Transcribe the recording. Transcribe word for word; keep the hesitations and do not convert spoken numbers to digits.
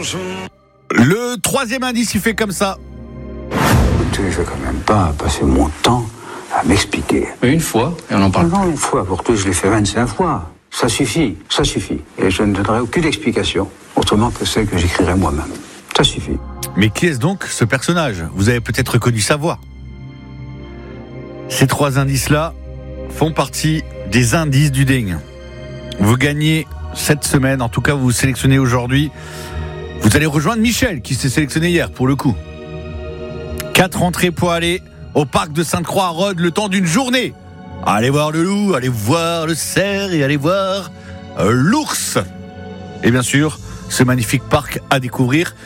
Le troisième indice, il fait comme ça. Écoutez, je vais quand même pas passer mon temps à m'expliquer. Une fois, et on en parle. Non, une fois pour tout, je l'ai fait vingt-cinq fois. Ça suffit, ça suffit. Et je ne donnerai aucune explication, autrement que celle que j'écrirai moi-même. Ça suffit. Mais qui est-ce donc ce personnage ? Vous avez peut-être reconnu sa voix. Ces trois indices-là font partie des indices du Ding. Vous gagnez cette semaine, en tout cas vous vous sélectionnez aujourd'hui. Vous allez rejoindre Michel qui s'est sélectionné hier pour le coup. Quatre entrées pour aller au parc de Sainte-Croix à Rhodes le temps d'une journée. Allez voir le loup, allez voir le cerf et allez voir euh, l'ours. Et bien sûr, ce magnifique parc à découvrir.